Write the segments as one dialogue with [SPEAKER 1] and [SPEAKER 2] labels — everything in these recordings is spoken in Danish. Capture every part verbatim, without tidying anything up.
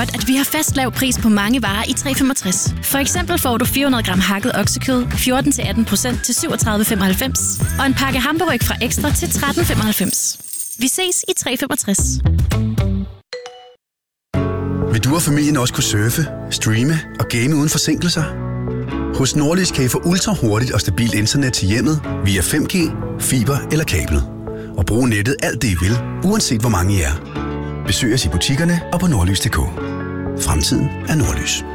[SPEAKER 1] godt, at vi har fast lav pris på mange varer i tre femogtres. For eksempel får du fire hundrede gram hakket oksekød, fjorten til atten procent til syvogtredive femoghalvfems og en pakke hamburg fra Ekstra til tretten femoghalvfems. Vi ses i tre femogtres.
[SPEAKER 2] Vil du og familien også kunne surfe, streame og game uden forsinkelser? Hos Nordlys kan I få ultra hurtigt og stabilt internet til hjemmet via fem G, fiber eller kablet. Og bruge nettet alt det I vil, uanset hvor mange I er. Besøg os i butikkerne og på nordlys punktum d k. Fremtiden er Nordlys.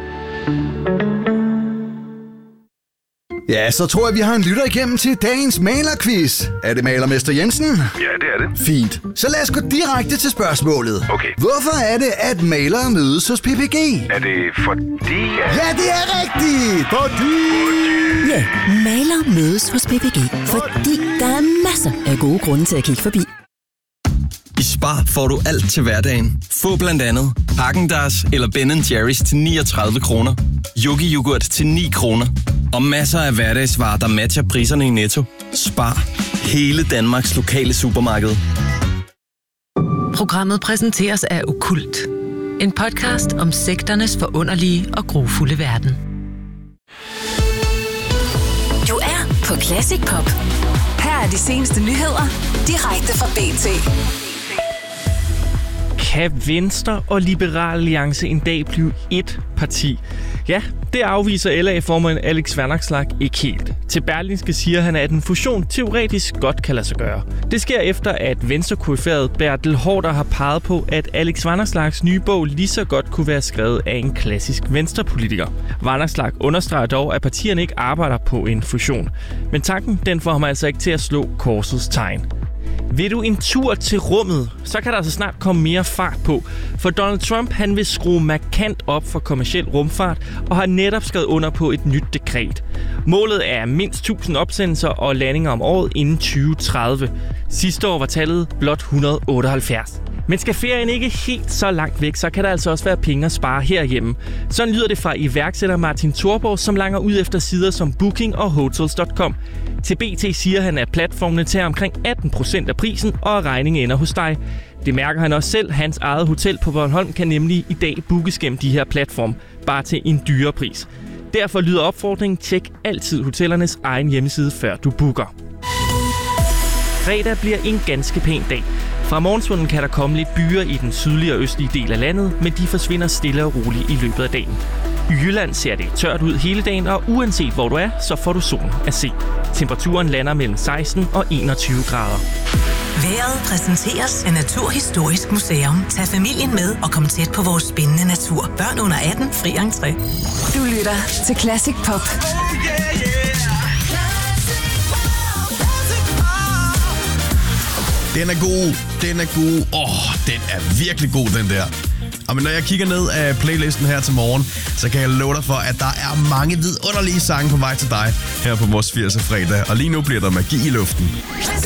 [SPEAKER 3] Ja, så tror jeg, vi har en lytter igennem til dagens malerquiz. Er det malermester Jensen?
[SPEAKER 4] Ja, det er det.
[SPEAKER 3] Fint. Så lad os gå direkte til spørgsmålet.
[SPEAKER 4] Okay.
[SPEAKER 3] Hvorfor er det, at malere mødes hos P P G?
[SPEAKER 4] Er det fordi...
[SPEAKER 3] Ja, det er rigtigt! Fordi...
[SPEAKER 5] Ja, malere mødes hos P P G, fordi der er masser af gode grunde til at kigge forbi.
[SPEAKER 6] I Spar får du alt til hverdagen. Få blandt andet Häagen-Dazs eller Ben and Jerry's til niogtredive kroner, Yogi Yoghurt til ni kroner og masser af hverdagsvarer, der matcher priserne i Netto. Spar. Hele Danmarks lokale supermarked.
[SPEAKER 7] Programmet præsenteres af Okkult. En podcast om sekternes forunderlige og grufulde verden.
[SPEAKER 5] Du er på Classic Pop. Her er de seneste nyheder, direkte fra B T.
[SPEAKER 8] Kan Venstre og Liberal Alliance en dag blive ét parti? Ja, det afviser L A-formand Alex Vanopslagh ikke helt. Til Berlingske siger han, at en fusion teoretisk godt kan lade sig gøre. Det sker efter, at Venstre-koryfæret Bertel Haarder har peget på, at Alex Vanopslaghs nye bog lige så godt kunne være skrevet af en klassisk venstrepolitiker. Vanopslagh understreger dog, at partierne ikke arbejder på en fusion. Men tanken, den får ham altså ikke til at slå korsets tegn. Vil du en tur til rummet, så kan der altså snart komme mere fart på. For Donald Trump han vil skrue markant op for kommerciel rumfart og har netop skrevet under på et nyt dekret. Målet er mindst tusind opsendelser og landinger om året inden tyve tredive. Sidste år var tallet blot et hundrede og otteoghalvfjerds. Men skal ferien ikke helt så langt væk, så kan der altså også være penge at spare herhjemme. Sådan lyder det fra iværksætter Martin Thorborg, som langer ud efter sider som Booking og Hotels punktum com. Til B T siger han, at platformene tager omkring atten procent af prisen, og regningen ender hos dig. Det mærker han også selv. Hans eget hotel på Bornholm kan nemlig i dag bookes gennem de her platform, bare til en dyrere pris. Derfor lyder opfordringen: tjek altid hotellernes egen hjemmeside, før du booker. Fredag bliver en ganske pæn dag. Fra morgenstunden kan der komme lidt byer i den sydlige og østlige del af landet, men de forsvinder stille og roligt i løbet af dagen. I Jylland ser det tørt ud hele dagen, og uanset hvor du er, så får du solen at se. Temperaturen lander mellem seksten og enogtyve grader.
[SPEAKER 7] Vejret præsenteres af Naturhistorisk Museum. Tag familien med og kom tæt på vores spændende natur. Børn under atten, fri entré.
[SPEAKER 5] Du lytter til Classic Pop.
[SPEAKER 9] Den er god, den er god. Åh, oh, den er virkelig god, den der. Og men når jeg kigger ned af playlisten her til morgen, så kan jeg love dig for, at der er mange vidunderlige sange på vej til dig her på vores firserne fredag. Og lige nu bliver der magi i luften.